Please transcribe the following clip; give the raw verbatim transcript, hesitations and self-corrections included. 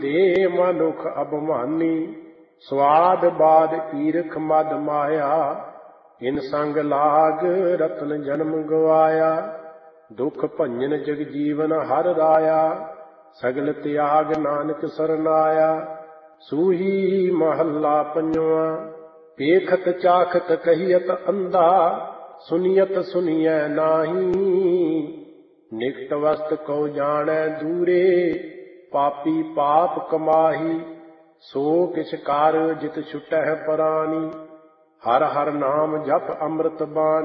ਦੇ ਮਨੁਖ ਅਭਿਮਾਨੀ, ਸਵਾਦ ਬਾਦ ਈਰਖ ਮਦ ਮਾਇਆ। ਇਨ ਸੰਗ ਲਾਗ ਰਤਨ ਜਨਮ ਗਵਾਇਆ, ਦੁਖ ਭੰਜਨ ਜਗ ਜੀਵਨ ਹਰ ਰਾਇਆ। ਸਗਲ ਤਿਆਗ ਨਾਨਕ ਸਰਨਾਇਆ, ਸੂਹੀ ਮਹੱਲਾ ਪੰਜਵਾ। ਵੇਖਤ ਚਾਖਤ ਕਹੀਅਤ ਅੰਧਾ, ਸੁਨੀਅਤ ਸੁਨੀਐ ਨਾਹੀ। ਨਿਕਟ ਵਸਤ ਕਉ ਜਾਣੈ ਦੂਰੇ, ਪਾਪੀ ਪਾਪ ਕਮਾਹੀ। ਸੋ ਕਿਛ ਕਰ ਜਿਤ ਛੁਟਹਿ ਪਰਾਨੀ, ਹਰ ਹਰ ਨਾਮ ਜਪ ਅੰਮ੍ਰਿਤ ਬਾਣੀ।